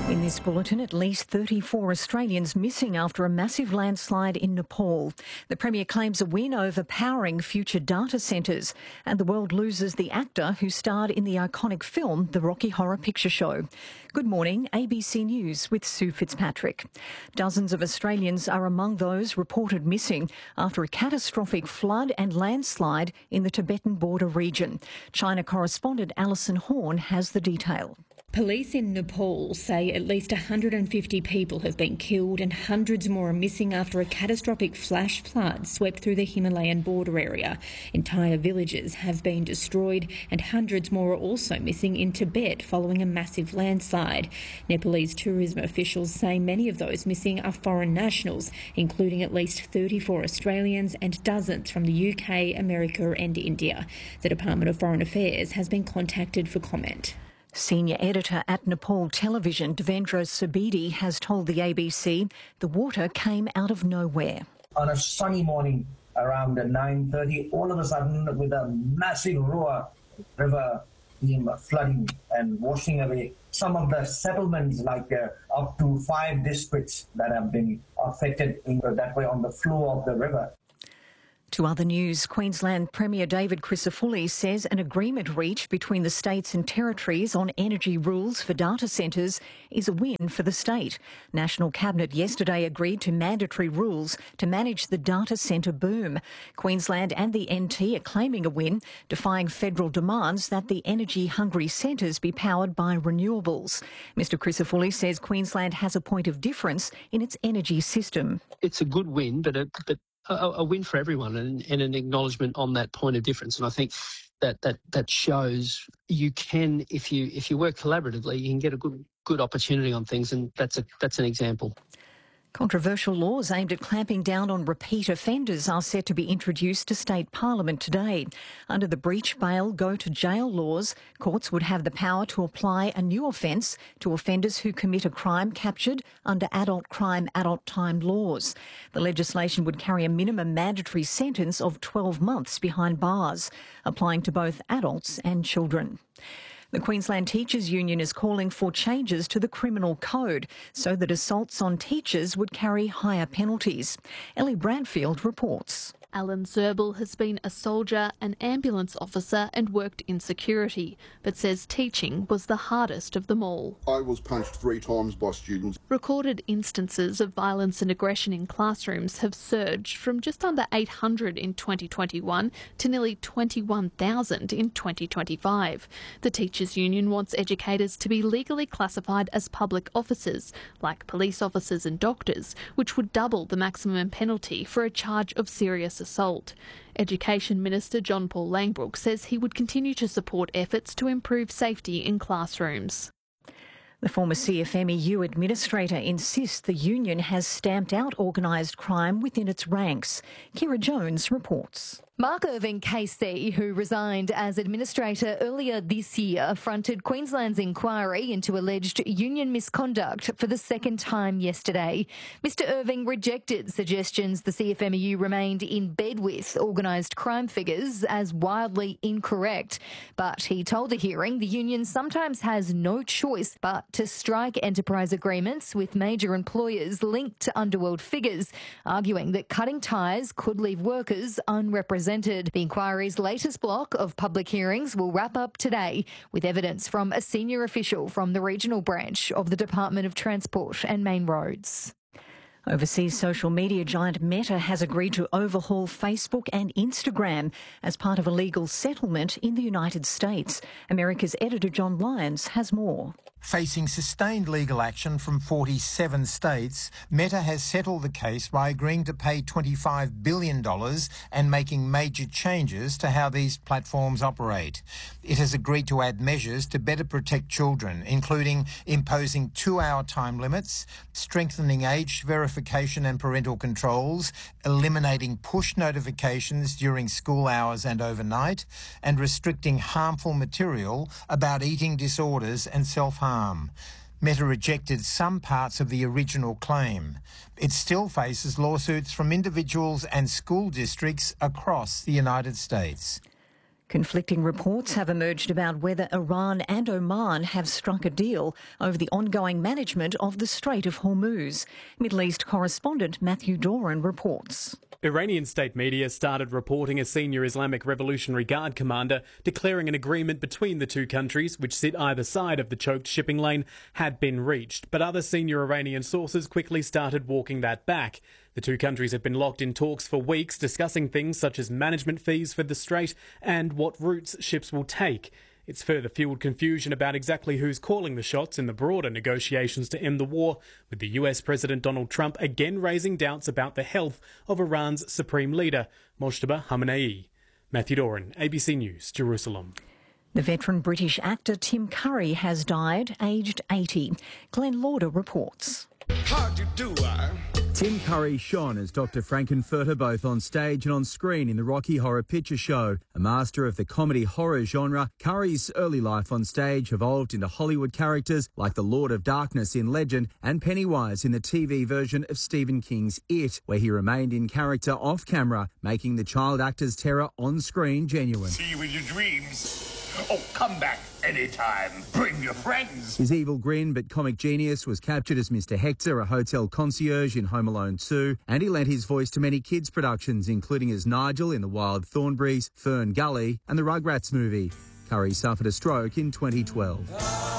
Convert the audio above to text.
In this bulletin, at least 34 Australians missing after a massive landslide in Nepal. The Premier claims a win over powering future data centres, and the world loses the actor who starred in the iconic film The Rocky Horror Picture Show. Good morning, ABC News with Sue Fitzpatrick. Dozens of Australians are among those reported missing after a catastrophic flood and landslide in the Tibetan border region. China correspondent Alison Horn has the detail. Police in Nepal say at least 150 people have been killed and hundreds more are missing after a catastrophic flash flood swept through the Himalayan border area. Entire villages have been destroyed and hundreds more are also missing in Tibet following a massive landslide. Nepalese tourism officials say many of those missing are foreign nationals, including at least 34 Australians and dozens from the UK, America and India. The Department of Foreign Affairs has been contacted for comment. Senior editor at Nepal Television, Devendra Subedi, has told the ABC the water came out of nowhere. On a sunny morning around 9:30, all of a sudden, with a massive roar, river came flooding and washing away some of the settlements, like up to 5 districts that have been affected in that way on the flow of the river. To other news, Queensland Premier David Crisafulli says an agreement reached between the states and territories on energy rules for data centres is a win for the state. National Cabinet yesterday agreed to mandatory rules to manage the data centre boom. Queensland and the NT are claiming a win, defying federal demands that the energy-hungry centres be powered by renewables. Mr Crisafulli says Queensland has a point of difference in its energy system. It's a good win, but a win for everyone and an acknowledgement on that point of difference. And I think that shows you can, if you work collaboratively, you can get a good opportunity on things, and that's an example. Controversial laws aimed at clamping down on repeat offenders are set to be introduced to state parliament today. Under the breach bail go to jail laws, courts would have the power to apply a new offence to offenders who commit a crime captured under adult crime, adult time laws. The legislation would carry a minimum mandatory sentence of 12 months behind bars, applying to both adults and children. The Queensland Teachers Union is calling for changes to the criminal code so that assaults on teachers would carry higher penalties. Ellie Bradfield reports. Alan Zerbel has been a soldier, an ambulance officer and worked in security, but says teaching was the hardest of them all. I was punched 3 times by students. Recorded instances of violence and aggression in classrooms have surged from just under 800 in 2021 to nearly 21,000 in 2025. The Teachers Union wants educators to be legally classified as public officers, like police officers and doctors, which would double the maximum penalty for a charge of serious assault. Education Minister John Paul Langbroek says he would continue to support efforts to improve safety in classrooms. The former CFMEU administrator insists the union has stamped out organised crime within its ranks. Kira Jones reports. Mark Irving KC, who resigned as administrator earlier this year, fronted Queensland's inquiry into alleged union misconduct for the second time yesterday. Mr Irving rejected suggestions the CFMEU remained in bed with organised crime figures as wildly incorrect. But he told the hearing the union sometimes has no choice but to strike enterprise agreements with major employers linked to underworld figures, arguing that cutting ties could leave workers unrepresented. The inquiry's latest block of public hearings will wrap up today with evidence from a senior official from the regional branch of the Department of Transport and Main Roads. Overseas social media giant Meta has agreed to overhaul Facebook and Instagram as part of a legal settlement in the United States. America's editor John Lyons has more. Facing sustained legal action from 47 states, Meta has settled the case by agreeing to pay $25 billion and making major changes to how these platforms operate. It has agreed to add measures to better protect children, including imposing 2-hour time limits, strengthening age verification and parental controls, eliminating push notifications during school hours and overnight, and restricting harmful material about eating disorders and self-harm. Meta rejected some parts of the original claim. It still faces lawsuits from individuals and school districts across the United States. Conflicting reports have emerged about whether Iran and Oman have struck a deal over the ongoing management of the Strait of Hormuz. Middle East correspondent Matthew Doran reports. Iranian state media started reporting a senior Islamic Revolutionary Guard commander declaring an agreement between the two countries, which sit either side of the choked shipping lane, had been reached. But other senior Iranian sources quickly started walking that back. The two countries have been locked in talks for weeks, discussing things such as management fees for the strait and what routes ships will take. It's further fueled confusion about exactly who's calling the shots in the broader negotiations to end the war, with the US President Donald Trump again raising doubts about the health of Iran's supreme leader, Mojtaba Khamenei. Matthew Doran, ABC News, Jerusalem. The veteran British actor Tim Curry has died, aged 80. Glenn Lauder reports. How'd you do, Tim Curry shone as Dr. Frankenfurter both on stage and on screen in the Rocky Horror Picture Show. A master of the comedy horror genre, Curry's early life on stage evolved into Hollywood characters like the Lord of Darkness in Legend and Pennywise in the TV version of Stephen King's It, where he remained in character off camera, making the child actor's terror on screen genuine. See you in your dreams. Oh, come back anytime. Bring your friends. His evil grin but comic genius was captured as Mr. Hector, a hotel concierge in Home Alone 2, and he lent his voice to many kids' productions, including as Nigel in The Wild Thornberrys, Fern Gully and the Rugrats movie. Curry suffered a stroke in 2012.